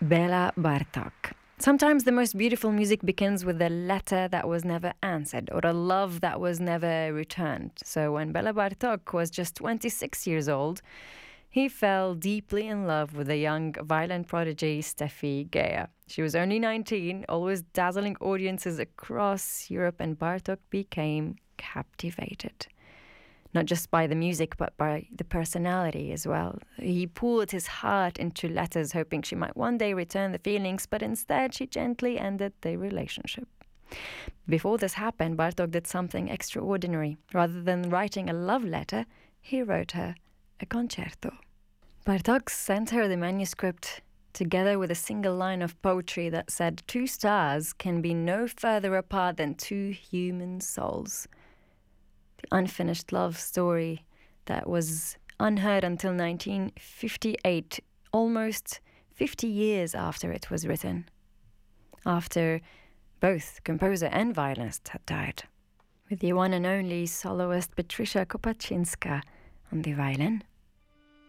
Bela Bartok. Sometimes the most beautiful music begins with a letter that was never answered or a love that was never returned. So when Bela Bartok was just 26 years old, he fell deeply in love with the young violin prodigy Steffi Gea. She was only 19, always dazzling audiences across Europe, and Bartok became captivated. Not just by the music, but by the personality as well. He poured his heart into letters, hoping she might one day return the feelings, but instead she gently ended the relationship. Before this happened, Bartok did something extraordinary. Rather than writing a love letter, he wrote her a concerto. Bartok sent her the manuscript together with a single line of poetry that said, "Two stars can be no further apart than two human souls." The unfinished love story that was unheard until 1958, almost 50 years after it was written, after both composer and violinist had died. With the one and only soloist Patricia Kopaczynska on the violin.